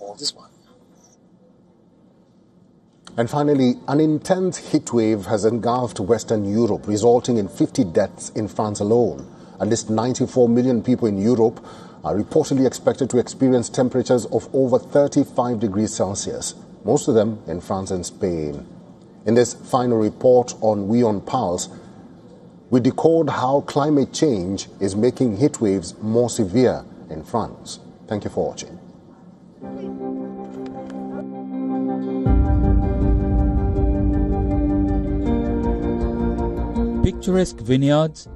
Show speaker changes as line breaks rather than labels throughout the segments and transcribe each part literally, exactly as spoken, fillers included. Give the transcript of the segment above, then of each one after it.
for this one.
And finally, an intense heat wave has engulfed Western Europe, resulting in fifty deaths in France alone. At least ninety-four million people in Europe are reportedly expected to experience temperatures of over thirty-five degrees Celsius, most of them in France and Spain. In this final report on We on Pulse, we decode how climate change is making heat waves more severe in France. Thank you for watching.
Picturesque vineyards,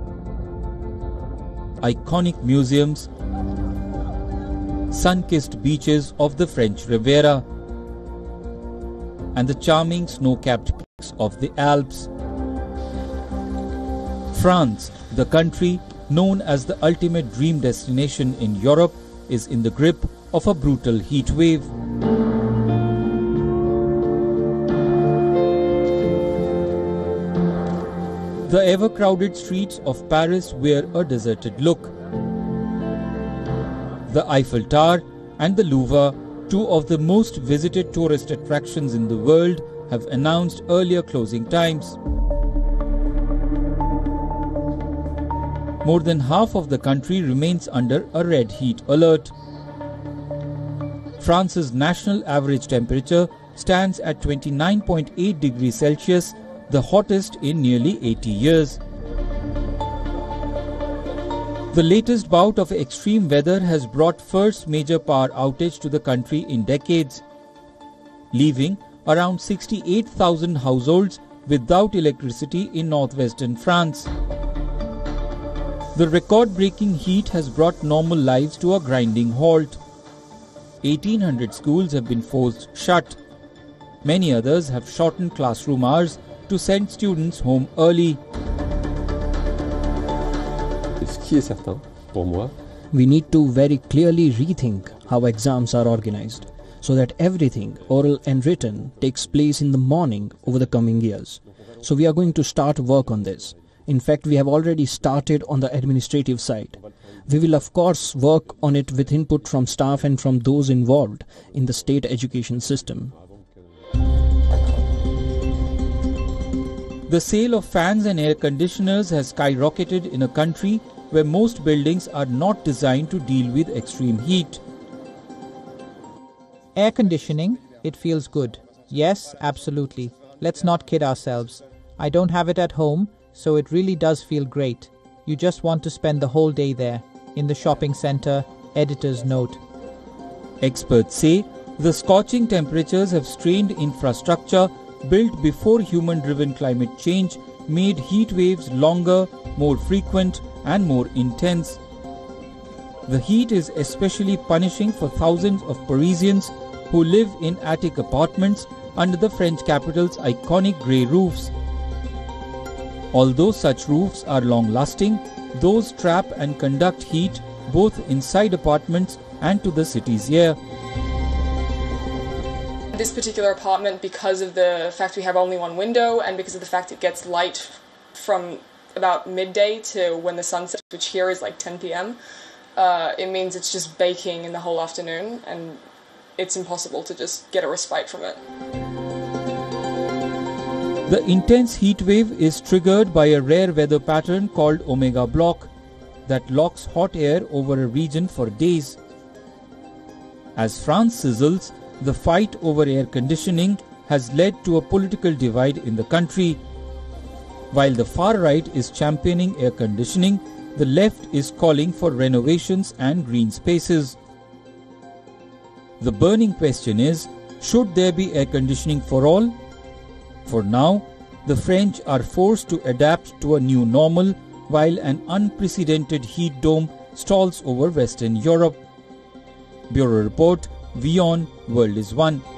iconic museums, sun-kissed beaches of the French Riviera, and the charming snow-capped peaks of the Alps. France, the country known as the ultimate dream destination in Europe, is in the grip of a brutal heat wave. The ever-crowded streets of Paris wear a deserted look. The Eiffel Tower and the Louvre, two of the most visited tourist attractions in the world, have announced earlier closing times. More than half of the country remains under a red heat alert. France's national average temperature stands at twenty-nine point eight degrees Celsius, the hottest in nearly eighty years. The latest bout of extreme weather has brought first major power outage to the country in decades, leaving around sixty-eight thousand households without electricity in northwestern France. The record-breaking heat has brought normal lives to a grinding halt. eighteen hundred schools have been forced shut. Many others have shortened classroom hours to send students home early.
We need to very clearly rethink how exams are organized, so that everything, oral and written, takes place in the morning over the coming years. So we are going to start work on this. In fact, we have already started on the administrative side. We will of course work on it with input from staff and from those involved in the state education system.
The sale of fans and air conditioners has skyrocketed in a country where most buildings are not designed to deal with extreme heat.
Air conditioning, it feels good. Yes, absolutely. Let's not kid ourselves. I don't have it at home, so it really does feel great. You just want to spend the whole day there. In the shopping center, editor's note.
Experts say the scorching temperatures have strained infrastructure built before human-driven climate change, made heat waves longer, more frequent and more intense. The heat is especially punishing for thousands of Parisians who live in attic apartments under the French capital's iconic grey roofs. Although such roofs are long-lasting, those trap and conduct heat both inside apartments and to the city's air.
This particular apartment, because of the fact we have only one window and because of the fact it gets light from about midday to when the sun sets, which here is like ten p m, uh, it means it's just baking in the whole afternoon and it's impossible to just get a respite from it.
The intense heat wave is triggered by a rare weather pattern called Omega Block that locks hot air over a region for days. As France sizzles, the fight over air conditioning has led to a political divide in the country. While the far right is championing air conditioning, the left is calling for renovations and green spaces. The burning question is, should there be air conditioning for all? For now, the French are forced to adapt to a new normal while an unprecedented heat dome stalls over Western Europe. Bureau Report, WION, World is One.